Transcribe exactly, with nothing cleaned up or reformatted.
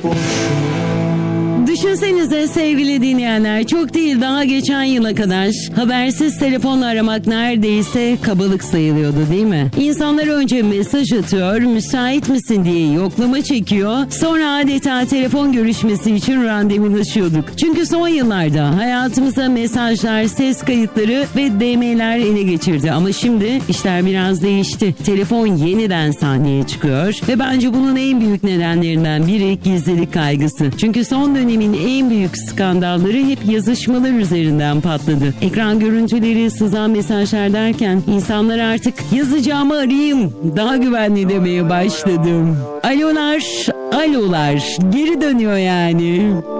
Düşünsenize sevgili dinleyenler, çok değil daha geçen yıla kadar habersiz telefonla aramak neredeyse kabalık sayılıyordu, değil mi? İnsanlar önce mesaj atıyor, müsait misin diye yoklama çekiyor, sonra adeta telefon görüşmesi için randevulaşıyorduk. Çünkü son yıllarda hayatımıza mesajlar, ses kayıtları ve D M'ler ele geçirdi ama şimdi işler biraz değişti. Telefon yeniden sahneye çıkıyor ve bence bunun en büyük nedenlerinden biri gizlilik kaygısı. Çünkü son dönemin en büyük skandalları hep yazışmalar üzerinden patladı. Ekran görüntüleri, sızan mesajlar derken insanlar artık yazacağımı arayayım, daha güvenli demeye başladım. Alolar, alolar geri dönüyor yani.